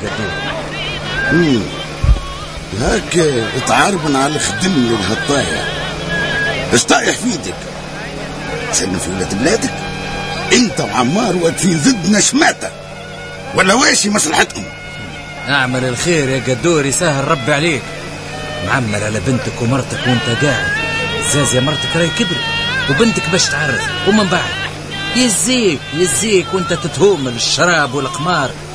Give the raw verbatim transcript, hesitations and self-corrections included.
قدور. امم هاك تعاربنا على خدمني الهطايا. اش طايح في يدك؟ سلم في ولاد بلادك انت وعمار واقفين ضدنا شماته ولا واشي مصلحتكم؟ اعمل الخير يا قدور يسهل ربي عليك. معمر على بنتك ومرتك وانت قاعد. زازي مرتك راي كبرت وبنتك باش تعرف، ومن بعد يزيك يزيك وانت تتهوم الشراب والقمار